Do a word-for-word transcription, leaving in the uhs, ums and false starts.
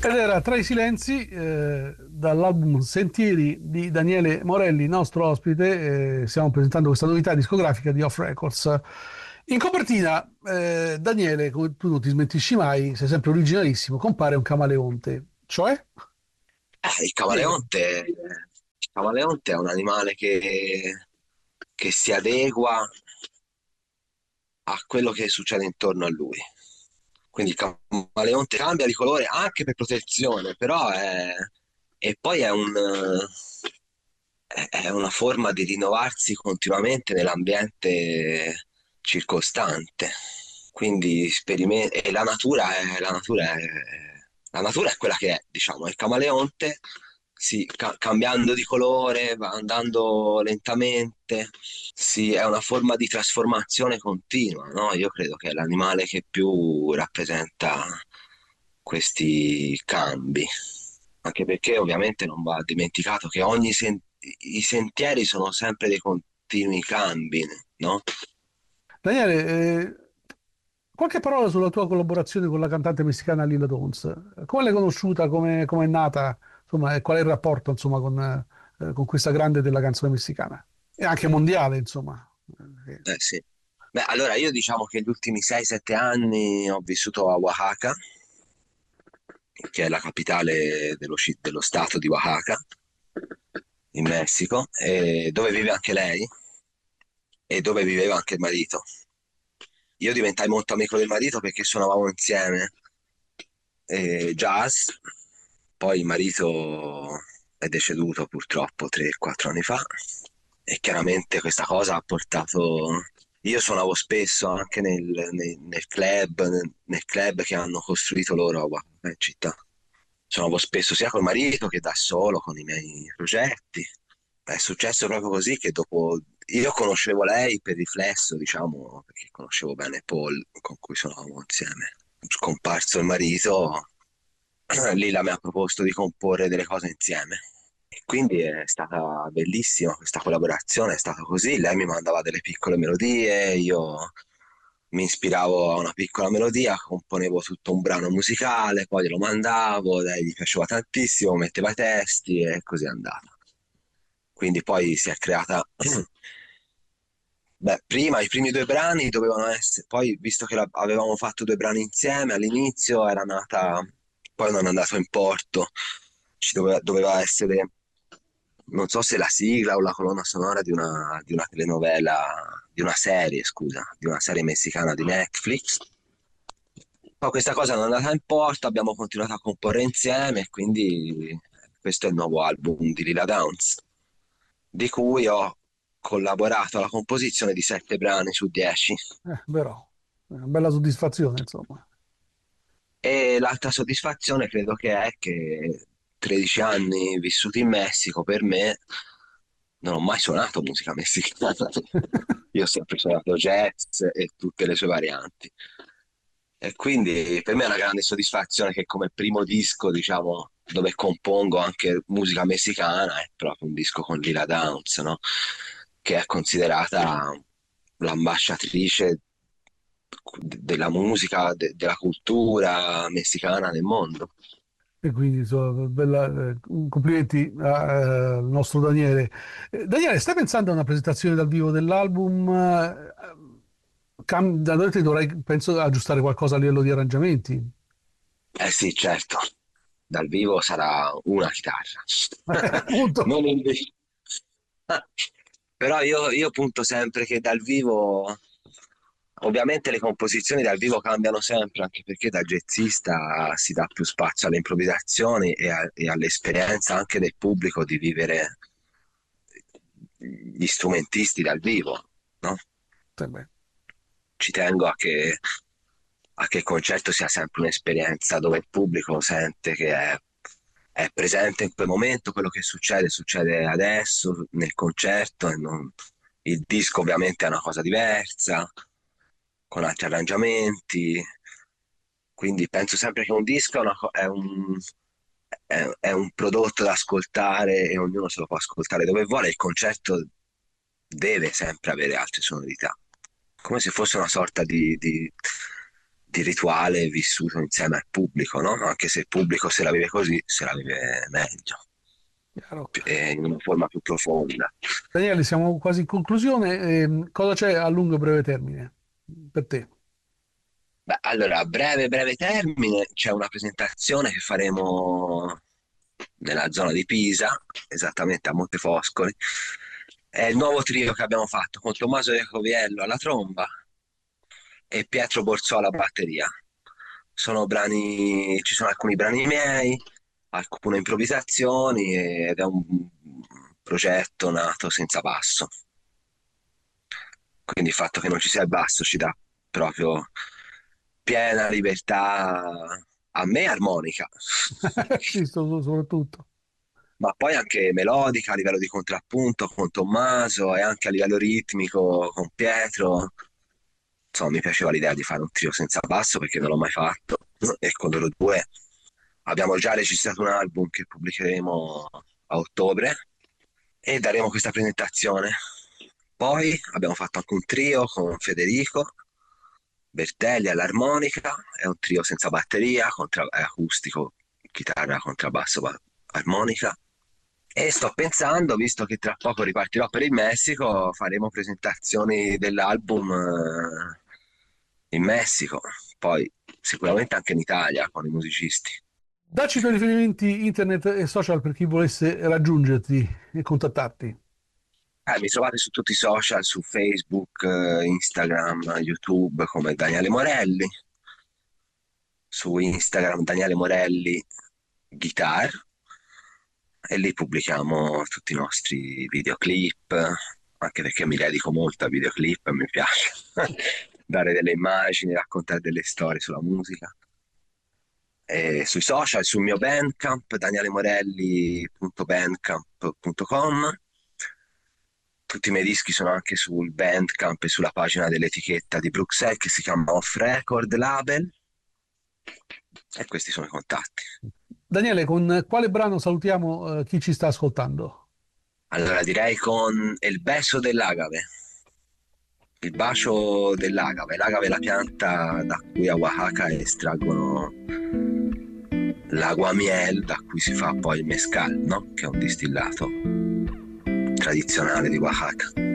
Ed era Tra i silenzi, eh, dall'album Sentieri di Daniele Morelli, nostro ospite. Eh, stiamo presentando questa novità discografica di Off Records. In copertina, eh, Daniele, come tu non ti smentisci mai, sei sempre originalissimo, compare un camaleonte. Cioè? Eh, il Spiegami. camaleonte, il camaleonte è un animale che, che si adegua a quello che succede intorno a lui. Quindi il camaleonte cambia di colore anche per protezione, però è... E poi è un... è è una forma di rinnovarsi continuamente nell'ambiente circostante. Quindi sperimenta... E la natura è... La natura è... La natura è quella che è, diciamo, il camaleonte sì, ca- cambiando di colore, va andando lentamente, sì, è una forma di trasformazione continua, no? Io credo che è l'animale che più rappresenta questi cambi, anche perché ovviamente non va dimenticato che ogni sen- i sentieri sono sempre dei continui cambi, no? Daniele, eh, qualche parola sulla tua collaborazione con la cantante messicana Lila Downs. Come l'hai conosciuta? Come come è nata? Insomma, e qual è il rapporto, insomma, con, eh, con questa grande della canzone messicana? E anche mondiale, insomma. Eh, Eh sì. Beh, allora io diciamo che gli ultimi sei sette anni ho vissuto a Oaxaca, che è la capitale dello, sci- dello stato di Oaxaca, in Messico, e dove vive anche lei e dove viveva anche il marito. Io diventai molto amico del marito perché suonavamo insieme eh, jazz, poi il marito è deceduto purtroppo tre quattro anni fa e chiaramente questa cosa ha portato... Io suonavo spesso anche nel, nel- nel club, nel, nel club che hanno costruito loro a Oaxaca in città. Suonavo spesso sia col marito che da solo con i miei progetti. È successo proprio così che dopo io conoscevo lei per riflesso, diciamo, perché conoscevo bene Paul con cui suonavamo insieme. Scomparso il marito, Lila mi ha proposto di comporre delle cose insieme. E quindi è stata bellissima questa collaborazione, è stata così. Lei mi mandava delle piccole melodie, io mi ispiravo a una piccola melodia, componevo tutto un brano musicale, poi glielo mandavo, lei gli piaceva tantissimo, metteva i testi e così è andata. Quindi poi si è creata. Beh, prima i primi due brani dovevano essere, poi visto che la- avevamo fatto due brani insieme all'inizio era nata, poi non è andato in porto, ci doveva, doveva essere, non so se la sigla o la colonna sonora di una, di una telenovela, di una serie, scusa, di una serie messicana di Netflix. Poi questa cosa non è andata in porto, abbiamo continuato a comporre insieme e quindi questo è il nuovo album di Lila Downs, di cui ho collaborato alla composizione di sette brani su dieci. vero, è una bella soddisfazione, insomma. E l'altra soddisfazione credo che è che tredici anni vissuti in Messico per me non ho mai suonato musica messicana. Io ho sempre suonato jazz e tutte le sue varianti. E quindi per me è una grande soddisfazione che come primo disco, diciamo, dove compongo anche musica messicana, è proprio un disco con Lila Downs, no? Che è considerata l'ambasciatrice della musica, de- della cultura messicana nel mondo. E quindi, insomma, bella, eh, complimenti a- eh, al nostro Daniele. Eh, Daniele, stai pensando a una presentazione dal vivo dell'album? Eh, cam- da dove ti dovrai, penso, aggiustare qualcosa a livello di arrangiamenti. Eh sì, certo, dal vivo sarà una chitarra. Appunto. Non invece. Però io, io punto sempre che dal vivo, ovviamente le composizioni dal vivo cambiano sempre, anche perché da jazzista si dà più spazio alle improvvisazioni e, a- e all'esperienza anche del pubblico di vivere gli strumentisti dal vivo, no? Eh beh, Ci tengo a che, a che il concerto sia sempre un'esperienza dove il pubblico sente che è, è presente in quel momento, quello che succede succede adesso nel concerto e non- il disco ovviamente è una cosa diversa, con altri arrangiamenti, quindi penso sempre che un disco è, una co- è un, è, è un prodotto da ascoltare e ognuno se lo può ascoltare dove vuole, il concerto deve sempre avere altre sonorità come se fosse una sorta di, di- di rituale vissuto insieme al pubblico, no? Anche se il pubblico se la vive così, se la vive meglio, Chiaro. e in una forma più profonda. Daniele, siamo quasi in conclusione. Ehm, cosa c'è a lungo e breve termine per te? Beh, allora, a breve, breve termine c'è una presentazione che faremo nella zona di Pisa, esattamente a Montefoscoli. È il nuovo trio che abbiamo fatto con Tommaso Iacoviello alla tromba e Pietro Borzò alla batteria. Sono brani, ci sono alcuni brani miei, alcune improvvisazioni ed è un progetto nato senza basso. Quindi il fatto che non ci sia il basso ci dà proprio piena libertà a me armonica, Sì, so- soprattutto. ma poi anche melodica a livello di contrappunto con Tommaso e anche a livello ritmico con Pietro. Insomma, mi piaceva l'idea di fare un trio senza basso perché non l'ho mai fatto e con loro due abbiamo già registrato un album che pubblicheremo a ottobre e daremo questa presentazione. Poi abbiamo fatto anche un trio con Federico Bertelli all'armonica, è un trio senza batteria, contra- è acustico, chitarra, contrabbasso, ba- armonica. E sto pensando, visto che tra poco ripartirò per il Messico, faremo presentazioni dell'album eh, in Messico, poi sicuramente anche in Italia con i musicisti. Dacci i tuoi riferimenti internet e social per chi volesse raggiungerti e contattarti. Eh, mi trovate su tutti i social, su Facebook, eh, Instagram, YouTube come Daniele Morelli, su Instagram Daniele Morelli Guitar e lì pubblichiamo tutti i nostri videoclip, anche perché mi dedico molto a videoclip e mi piace dare delle immagini, raccontare delle storie sulla musica. E sui social, sul mio Bandcamp, daniele morelli punto bandcamp punto com. Tutti i miei dischi sono anche sul Bandcamp e sulla pagina dell'etichetta di Bruxelles che si chiama Off Record Label. E questi sono i contatti. Daniele, con quale brano salutiamo eh, chi ci sta ascoltando? Allora direi con Il beso dell'agave. Il bacio dell'agave. L'agave è la pianta da cui a Oaxaca estraggono l'aguamiel, da cui si fa poi il mezcal, no? Che è un distillato tradizionale di Oaxaca.